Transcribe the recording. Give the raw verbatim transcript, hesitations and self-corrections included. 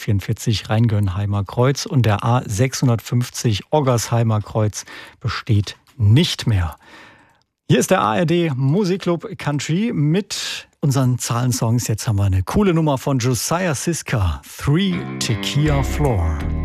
vierundvierzig Rheingönheimer Kreuz und der A sechshundertfünfzig Oggersheimer Kreuz besteht nicht mehr. Hier ist der A R D Musikclub Country mit unseren Zahlensongs. Jetzt haben wir eine coole Nummer von Josiah Siska, Three Tequila Floor.